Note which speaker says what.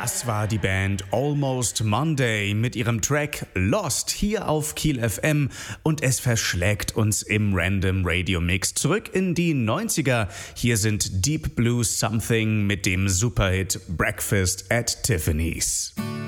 Speaker 1: Das war die Band Almost Monday mit ihrem Track Lost hier auf Kiel FM und es verschlägt uns im Random Radio Mix zurück in die 90er. Hier sind Deep Blue Something mit dem Superhit Breakfast at Tiffany's.